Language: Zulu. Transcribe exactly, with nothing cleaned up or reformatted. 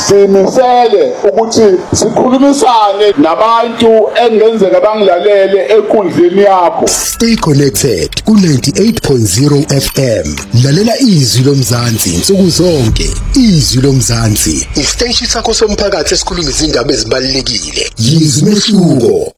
simisele ukuthi sikhulumisane nabantu engenzeka bangilalele enkundleni yakho. Stay connected ku ninety-eight point zero F M. Lalela izwi lomzansi insuku zonke. Izwi lomzansi, isiteshi sakho somphakathi esikhuluma izindaba ezibalulekile. Yizwi mehluko.